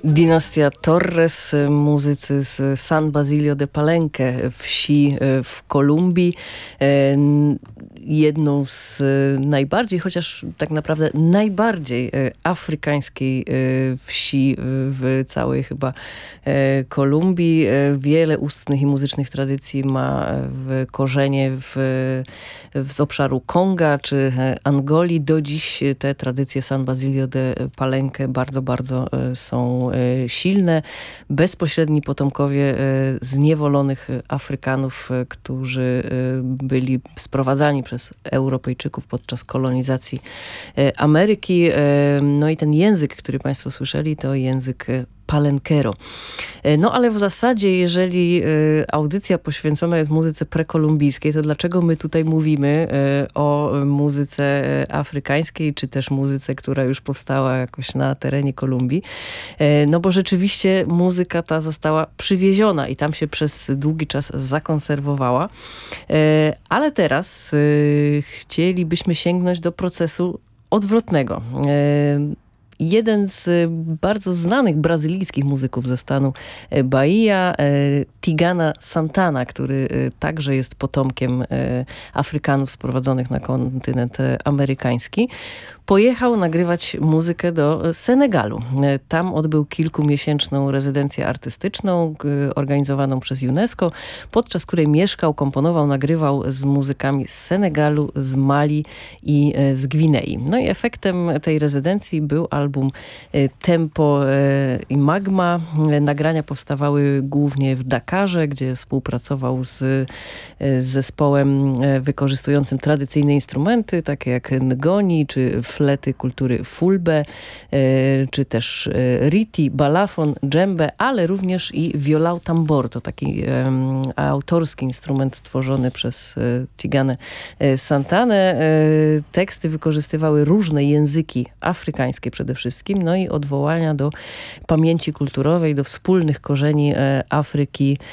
Dynastia Torres, muzycy z San Basilio de Palenque, wsi w Kolumbii. Jedną z najbardziej, chociaż tak naprawdę najbardziej afrykańskiej wsi w całej chyba Kolumbii. Wiele ustnych i muzycznych tradycji ma korzenie z obszaru Konga czy Angolii. Do dziś te tradycje w San Basilio de Palenque bardzo, bardzo są silne. Bezpośredni potomkowie zniewolonych Afrykanów, którzy byli sprowadzani przez Europejczyków podczas kolonizacji Ameryki. No i ten język, który Państwo słyszeli, to język Palenquero. No ale w zasadzie, jeżeli audycja poświęcona jest muzyce prekolumbijskiej, to dlaczego my tutaj mówimy o muzyce afrykańskiej, czy też muzyce, która już powstała jakoś na terenie Kolumbii? No bo rzeczywiście muzyka ta została przywieziona i tam się przez długi czas zakonserwowała. Ale teraz chcielibyśmy sięgnąć do procesu odwrotnego. Jeden z bardzo znanych brazylijskich muzyków ze stanu Bahia, Tigana Santana, który także jest potomkiem Afrykanów sprowadzonych na kontynent amerykański, pojechał nagrywać muzykę do Senegalu. Tam odbył kilkumiesięczną rezydencję artystyczną organizowaną przez UNESCO, podczas której mieszkał, komponował, nagrywał z muzykami z Senegalu, z Mali i z Gwinei. No i efektem tej rezydencji był album Tempo i Magma. Nagrania powstawały głównie w Dakarze, gdzie współpracował z zespołem wykorzystującym tradycyjne instrumenty, takie jak ngoni, czy flety kultury fulbe, czy też riti, balafon, dżembę, ale również i violão tambor. To taki autorski instrument stworzony przez Tiganę Santanę. Teksty wykorzystywały różne języki afrykańskie przede wszystkim, no i odwołania do pamięci kulturowej, do wspólnych korzeni Afryki